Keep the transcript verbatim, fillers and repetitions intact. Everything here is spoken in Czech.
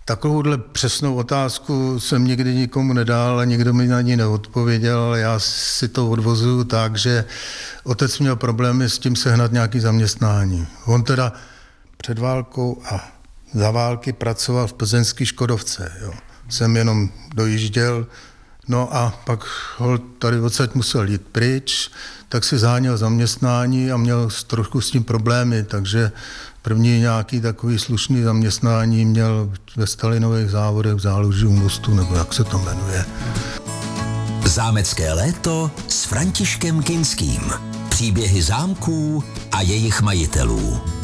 Takovouhle přesnou otázku jsem nikdy nikomu nedal a nikdo mi na ní neodpověděl, ale já si to odvozuju tak, že otec měl problémy s tím sehnat nějaký zaměstnání. On teda před válkou a za války pracoval v plzeňské Škodovce. Jo. Jsem jenom dojížděl, no a pak ho tady odsaď musel jít pryč, tak si záněl zaměstnání a měl trošku s tím problémy, takže první nějaký takový slušný zaměstnání měl ve Stalinových závodech v Záluží u Mostu, nebo jak se to jmenuje. Zámecké léto s Františkem Kinským. Příběhy zámků a jejich majitelů.